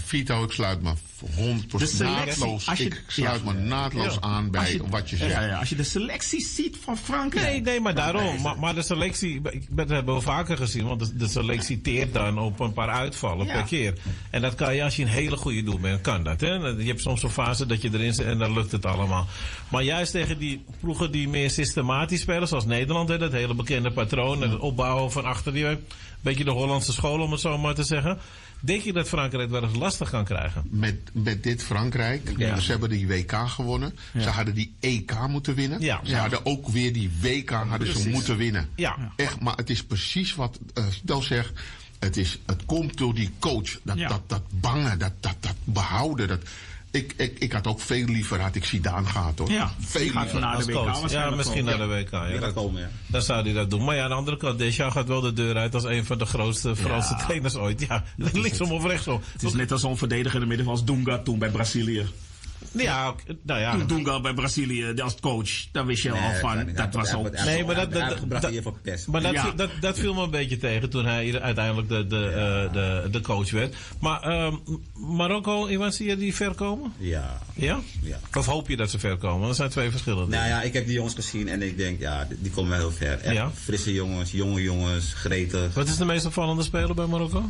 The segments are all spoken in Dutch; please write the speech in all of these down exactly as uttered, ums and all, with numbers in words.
Vito, ik sluit me honderd procent naadloos, je, ik sluit ja, me naadloos ja. aan bij je, wat je zegt. Ja, ja, als je de selectie ziet van Frankrijk. Nee, nee, maar daarom. Maar, maar de selectie, dat hebben we vaker gezien, want de, de selectie teert dan op een paar uitvallen ja. per keer. En dat kan je, als je een hele goede doel bent, kan dat. Hè? Je hebt soms een fase dat je erin zit en dan lukt het allemaal. Maar juist tegen die ploegen die meer systematisch spelen, zoals Nederland, hè, dat hele bekende patroon, en het opbouwen van achter die, een beetje de Hollandse school, om het zo maar te zeggen. Denk je dat Frankrijk wel eens lastig kan krijgen? Met, met dit Frankrijk, ja. ze hebben die W K gewonnen. Ja. Ze hadden die E K moeten winnen. Ja. Ze ja. hadden ook weer die W K hadden precies. ze moeten winnen. Ja. Echt, maar het is precies wat uh, Stel zegt. Het, is, het komt door die coach. Dat, ja. dat, dat bangen, dat, dat, dat behouden. Dat, ik, ik, ik had ook veel liever had ik Zidane gehad, hoor. Ja, veel liever. Naar de W K, ja, misschien naar de W K. Ja, dat, komen, ja. Dan zou hij dat doen. Maar ja, aan de andere kant, Deschamps gaat wel de deur uit als een van de grootste Franse ja. trainers ooit. Ja, linksom of rechtsom. Het is net als zo'n verdediger in de midden als Dunga toen bij Brazilië. Ja, nou ja. Toen Dunga bij Brazilië als coach, dan wist je nee, al van, dat, dat was ook... Nee, maar dat, dat, dat, dat, maar dat, ja. dat, dat viel me een beetje tegen toen hij uiteindelijk de, de, ja. uh, de, de coach werd. Maar uh, Marokko, Iwan, zie je die ver komen? Ja. Ja? Ja. Of hoop je dat ze ver komen? Dat zijn twee verschillende Nou ja, ik heb die jongens gezien en ik denk, ja, die, die komen wel heel ver. Echt ja. frisse jongens, jonge jongens, gretig. Wat is de meest opvallende speler bij Marokko?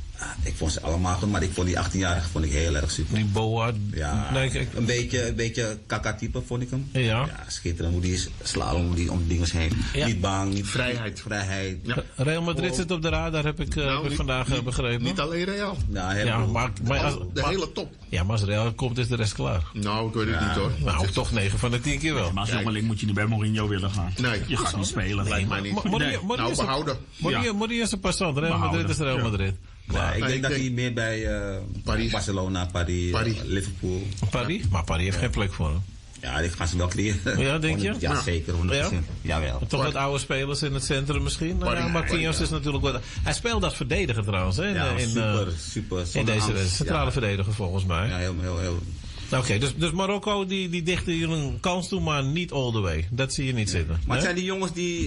Ik vond ze allemaal goed, maar ik vond die achttienjarige vond ik heel erg super. Die Boa. Ja, nee, ik, een beetje, een beetje kaka-type vond ik hem. Ja. Ja, schitterend hoe die slalom om die, om die dingen heen. Ja. Niet bang, niet vrijheid. vrijheid. Ja. Real Madrid oh. zit op de radar, heb ik, uh, nou, heb ik niet, vandaag niet, begrepen. Niet alleen Real. Nou, ja, maar, maar, de, als, de maar, hele top. Ja, maar als Real komt is de rest klaar. Nou, ik weet het ja. niet, hoor. Nou, toch negen van de tien keer wel. Ja, maar als jongeling moet je niet bij Mourinho willen gaan. Nee. Je gaat niet spelen, lijkt mij niet. Nou, behouden. Mourinho is een passant. Real Madrid is Real Madrid. Ja, ik denk ik dat denk... hij meer bij uh, Paris. Barcelona, Paris, Paris. Uh, Liverpool. Paris? Ja. Maar Paris heeft ja. geen plek voor hem. Ja, die gaan ze wel creëren. Ja, denk je? Ja, ja. zeker. honderd procent. Ja. Jawel. Toch wat oude spelers in het centrum misschien? Nou, ja, Marquinhos is natuurlijk wat... Hij speelt als verdediger trouwens. Hè, ja, in, super, uh, super. In deze angst. centrale ja. verdediger volgens mij. Ja, heel, heel, heel. Oké, okay, dus, dus Marokko die, die dichten hier een kans toe, maar niet all the way. Dat zie je niet ja. zitten. Maar het zijn die jongens die,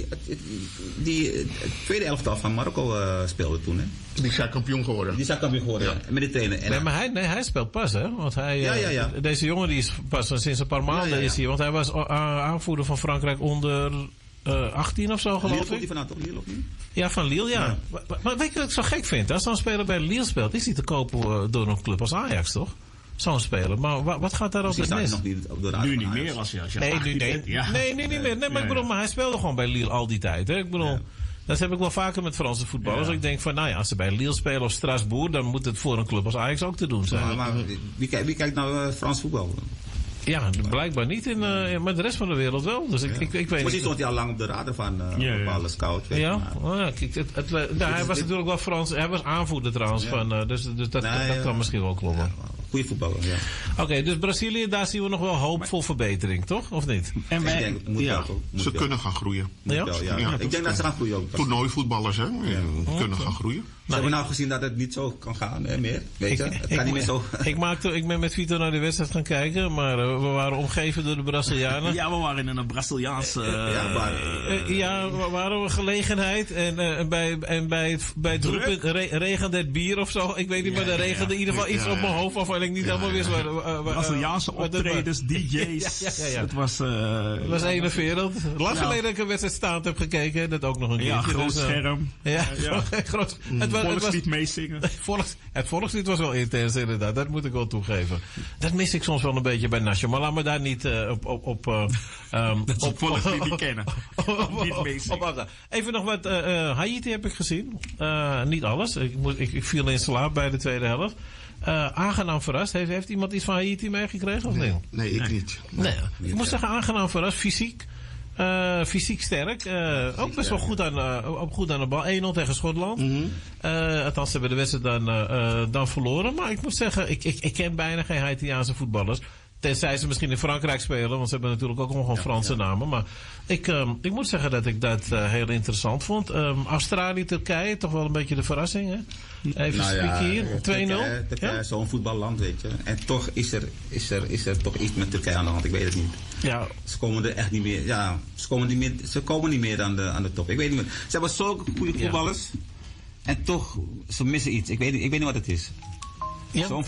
die het tweede elftal van Marokko uh, speelden toen, hè? Die zijn kampioen geworden. Die zijn kampioen geworden, ja. ja. Met de trainer. En nee, maar hij, nee, hij speelt pas, hè? Want hij, ja, ja, ja. Uh, deze jongen die is pas sinds een paar maanden ja, ja, ja. is hier. Want hij was uh, aanvoerder van Frankrijk onder uh, achttien of zo, geloof Lille, ik. Van toch Lille, of niet? Ja, van Lille, ja. ja. Maar, maar weet je wat ik zo gek vind? Als zo'n speler bij Lille speelt, is hij te kopen uh, door een club als Ajax, toch? Zo'n speler. Maar wat, wat gaat daar altijd mis? Nog niet door de nu niet meer als je, als je nee, nu, nee, ja. nee, nu niet meer. Nee, maar ja, ik bedoel, maar hij speelde gewoon bij Lille al die tijd. Hè? Ik bedoel, ja. dat heb ik wel vaker met Franse voetballers. Ja. Ik denk van, nou ja, als ze bij Lille spelen of Strasbourg, dan moet het voor een club als Ajax ook te doen zijn. Ja, maar wie, kijkt, wie kijkt naar uh, Frans voetbal? Ja, blijkbaar niet, in, uh, maar de rest van de wereld wel. Dus ik, ja. ik, ik weet Misschien stond hij al lang op de radar van uh, ja, ja. bepaalde scouts. Ja, oh, ja kijk, het, het, het, nou, hij was natuurlijk wel Frans. Hij was aanvoerder trouwens. Ja. Van, uh, dus dus dat, nee, dat, dat kan misschien wel kloppen. Ja, goeie voetballer, ja. Oké, okay, dus Brazilië, daar zien we nog wel hoop voor verbetering, toch? Of niet? En wij, ik denk, moet ja. wel, toch? Moet ze wel. kunnen gaan groeien. Ja? Wel, ja. Ja, ik denk dat ze gaan groeien ook. Toernooivoetballers, hè? Ja. Ja. Kunnen gaan groeien. Ze nou, hebben nou gezien dat het niet zo kan gaan, hè, meer. Weet je? Ik, het kan ik, niet meer zo. Ik, maakte, ik ben met Vito naar de wedstrijd gaan kijken, maar uh, we waren omgeven door de Brazilianen. Ja, we waren in een Braziliaanse... Uh, ja, maar, uh, ja, we waren een gelegenheid en, uh, bij, en bij het, bij het roepen re, regende het bier of zo. Ik weet niet, ja, maar er regende ja. in ieder geval iets ja, ja. op mijn hoofd waarvan ik niet ja, helemaal wist. Ja. Waar, waar, waar, Braziliaanse uh, optredens, D J's. Ja, ja, ja, ja. Het was... Uh, het was één wereld. Lang ja. geleden dat ik een wedstrijd staand heb gekeken. Dat ook nog een keertje. Ja, groot dus, uh, scherm. Ja, ja. groot. Mm. Het was, volkslied meezingen. Volks, het volkslied was wel intens inderdaad. Dat moet ik wel toegeven. Dat mis ik soms wel een beetje bij Nacho. Maar laat me daar niet uh, op... op, op uh, um, dat is op volkslied niet kennen. Niet meezingen. Even nog wat. Uh, uh, Haiti heb ik gezien. Uh, niet alles. Ik, moest, ik, ik viel in slaap bij de tweede helft. Uh, aangenaam verrast. Heeft, heeft iemand iets van Haiti meegekregen of nee? Nee, nee ik nee. niet. Nee. Nee. Ik moet zeggen aangenaam verrast. Fysiek. Uh, fysiek sterk. Uh, fysiek ook best wel goed aan, uh, goed aan de bal. één nul tegen Schotland. Mm-hmm. Uh, althans, ze hebben de wedstrijd dan, uh, dan verloren. Maar ik moet zeggen, ik, ik, ik ken bijna geen Haitiaanse voetballers. Tenzij ze misschien in Frankrijk spelen, want ze hebben natuurlijk ook gewoon ja, Franse ja. namen. Maar ik, um, ik moet zeggen dat ik dat uh, heel interessant vond. Um, Australië, Turkije, toch wel een beetje de verrassing, hè? Even nou ja, hier, twee nul. Turkije, Turkije ja? is zo'n voetballand, weet je. En toch is er, is, er, is er toch iets met Turkije aan de hand, ik weet het niet. Ja. Ze komen er echt niet meer, ja, ze komen niet meer, ze komen niet meer aan de, aan de top. Ik weet niet meer. Ze hebben zulke goede voetballers. Ja. En toch, ze missen iets. Ik weet, ik weet niet wat het is. Ja.